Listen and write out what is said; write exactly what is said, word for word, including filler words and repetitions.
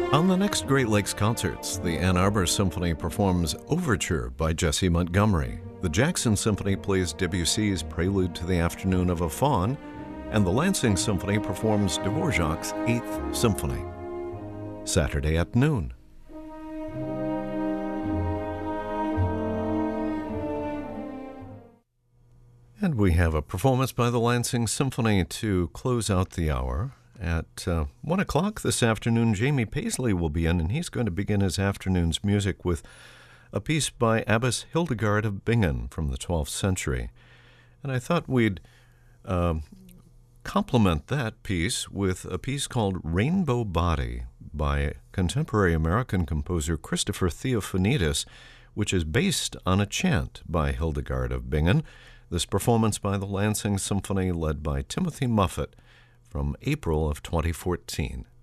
On the next Great Lakes Concerts, the Ann Arbor Symphony performs Overture by Jesse Montgomery. The Jackson Symphony plays Debussy's Prelude to the Afternoon of a Faun, and the Lansing Symphony performs Dvorak's Eighth Symphony. Saturday at noon. And we have a performance by the Lansing Symphony to close out the hour. At uh, one o'clock this afternoon, Jamie Paisley will be in, and he's going to begin his afternoon's music with a piece by Abbess Hildegard of Bingen from the twelfth century. And I thought we'd uh, complement that piece with a piece called Rainbow Body by contemporary American composer Christopher Theophanides, which is based on a chant by Hildegard of Bingen. This performance by the Lansing Symphony led by Timothy Muffet from April of twenty fourteen.